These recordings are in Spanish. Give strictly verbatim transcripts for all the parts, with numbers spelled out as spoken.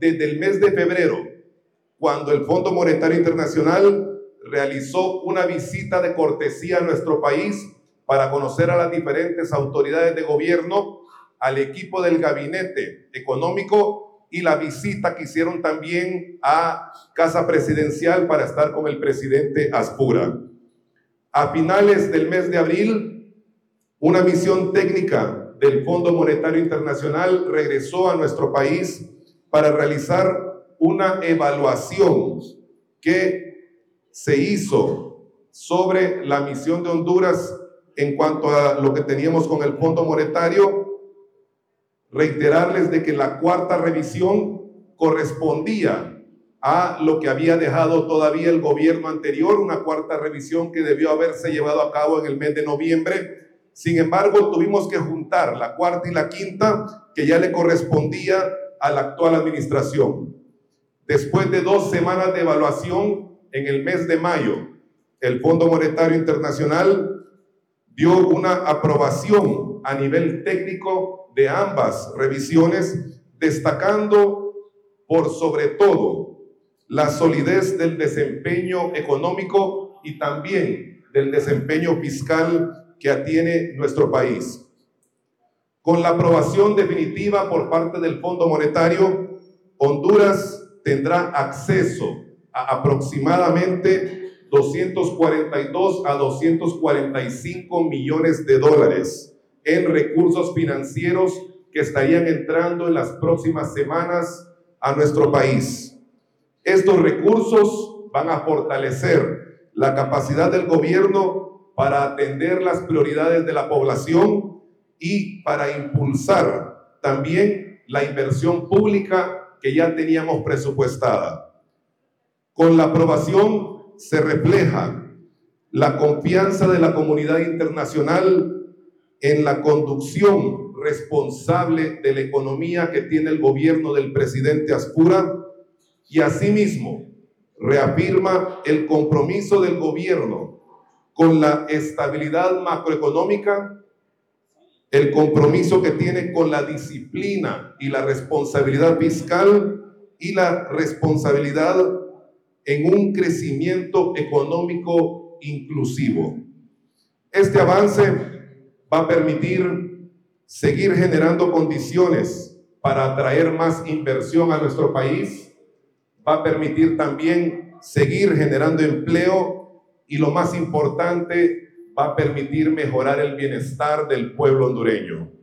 desde el mes de febrero, cuando el Fondo Monetario Internacional realizó una visita de cortesía a nuestro país para conocer a las diferentes autoridades de gobierno, al equipo del gabinete económico y la visita que hicieron también a Casa Presidencial para estar con el presidente Aspura. A finales del mes de abril, una misión técnica del Fondo Monetario Internacional regresó a nuestro país para realizar una evaluación que se hizo sobre la misión de Honduras en cuanto a lo que teníamos con el Fondo Monetario. Reiterarles de que la cuarta revisión correspondía a lo que había dejado todavía el gobierno anterior, una cuarta revisión que debió haberse llevado a cabo en el mes de noviembre. Sin embargo, tuvimos que juntar la cuarta y la quinta, que ya le correspondía a la actual administración. Después de dos semanas de evaluación, en el mes de mayo, el Fondo Monetario Internacional dio una aprobación a nivel técnico de ambas revisiones, destacando por sobre todo la solidez del desempeño económico y también del desempeño fiscal que tiene nuestro país. Con la aprobación definitiva por parte del Fondo Monetario, Honduras tendrá acceso a aproximadamente doscientos cuarenta y dos a doscientos cuarenta y cinco millones de dólares en recursos financieros que estarían entrando en las próximas semanas a nuestro país. Estos recursos van a fortalecer la capacidad del gobierno para atender las prioridades de la población y para impulsar también la inversión pública que ya teníamos presupuestada. Con la aprobación se refleja la confianza de la comunidad internacional en la conducción responsable de la economía que tiene el gobierno del presidente Aspura y asimismo reafirma el compromiso del gobierno con la estabilidad macroeconómica, el compromiso que tiene con la disciplina y la responsabilidad fiscal y la responsabilidad en un crecimiento económico inclusivo. Este avance va a permitir seguir generando condiciones para atraer más inversión a nuestro país, va a permitir también seguir generando empleo y, lo más importante, va a permitir mejorar el bienestar del pueblo hondureño.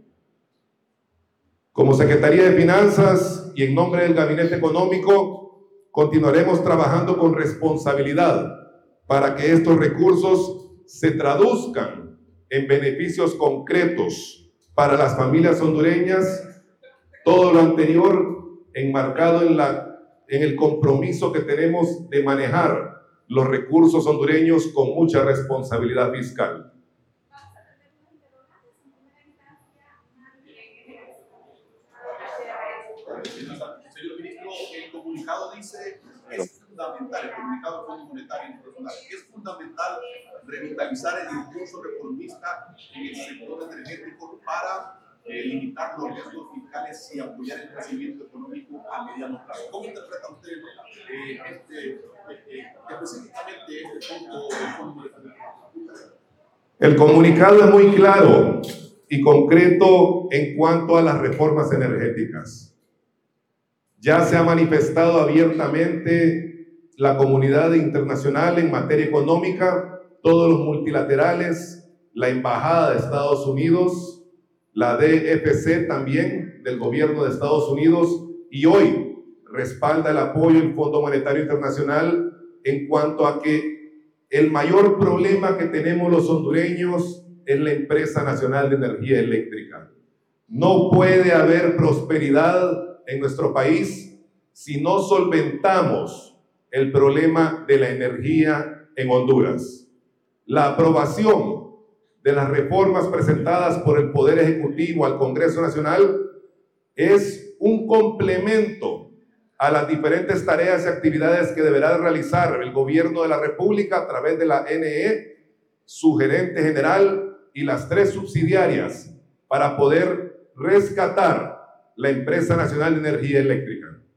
Como Secretaría de Finanzas y en nombre del Gabinete Económico, continuaremos trabajando con responsabilidad para que estos recursos se traduzcan en beneficios concretos para las familias hondureñas. Todo lo anterior enmarcado en, la, en el compromiso que tenemos de manejar los recursos hondureños con mucha responsabilidad fiscal. Señor ministro, el comunicado dice que es fundamental, el comunicado del Fondo Monetario Internacional, es fundamental revitalizar el impulso reformista en el sector energético para eh, limitar los riesgos fiscales y apoyar el crecimiento económico a mediano plazo. ¿Cómo interpreta usted eh, este, eh, específicamente este punto del Fondo Monetario Internacional? El comunicado es muy claro y concreto en cuanto a las reformas energéticas. Ya se ha manifestado abiertamente la comunidad internacional en materia económica, todos los multilaterales, la Embajada de Estados Unidos, la D F C también del gobierno de Estados Unidos, y hoy respalda el apoyo del Fondo Monetario Internacional en cuanto a que el mayor problema que tenemos los hondureños es la empresa nacional de energía eléctrica. No puede haber prosperidad en nuestro país si no solventamos el problema de la energía en Honduras. La aprobación de las reformas presentadas por el Poder Ejecutivo al Congreso Nacional es un complemento a las diferentes tareas y actividades que deberá realizar el Gobierno de la República a través de la N E, su gerente general y las tres subsidiarias para poder rescatar la Empresa Nacional de Energía Eléctrica.